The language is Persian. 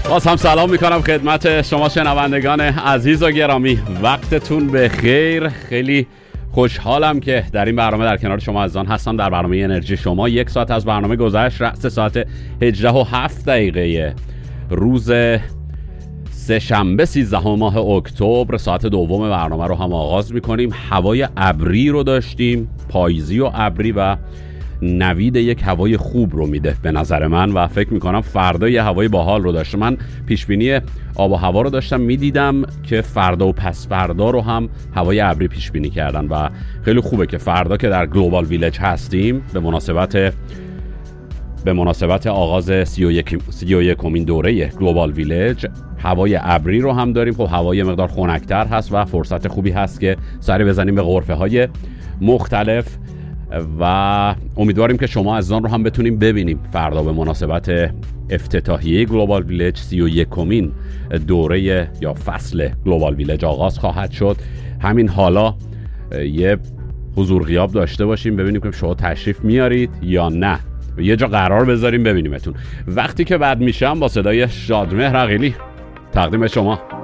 باز هم سلام میکنم خدمت شما شنوندگان عزیز و گرامی. وقتتون بخیر. خیلی خوشحالم که در این برنامه در کنار شما عزیزان هستم. در برنامه انرژی شما 1 ساعت از برنامه گذشت. رأس ساعت 18:07 روز سه‌شنبه 13 ماه اکتبر ساعت دوم برنامه رو هم آغاز میکنیم. هوای ابری رو داشتیم، پاییزی و ابری، و نوید یک هوای خوب رو میده به نظر من و فکر میکنم فردا یه هوای باحال رو داشته. من پیشبینی آب و هوا رو داشتم میدیدم که فردا و پس فردا رو هم هوای ابری پیش بینی کردن و خیلی خوبه که فردا که در گلوبال ویلج هستیم به مناسبت آغاز 31مین دوره گلوبال ویلج هوای ابری رو هم داریم. خب هوای مقدار خنک‌تر هست و فرصت خوبی هست که سری بزنیم به غرفه‌های مختلف و امیدواریم که شما عزیزان رو هم بتونیم ببینیم فردا به مناسبت افتتاحیه گلوبال ویلج. 31مین دوره یا فصل گلوبال ویلج آغاز خواهد شد. همین حالا یه حضور غیاب داشته باشیم ببینیم که شما تشریف میارید یا نه، یه جا قرار بذاریم ببینیمتون. وقتی که بعد میشم با صدای شادمهر عقیلی تقدیم شما.